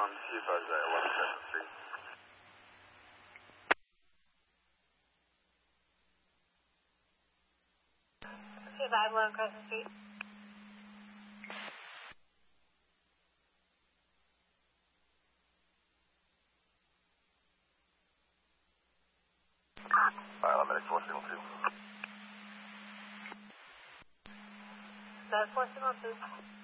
Buzz at 11th Street. 2511 Crescent Street. I'm at 4 signal 2. That's 4 signal 2.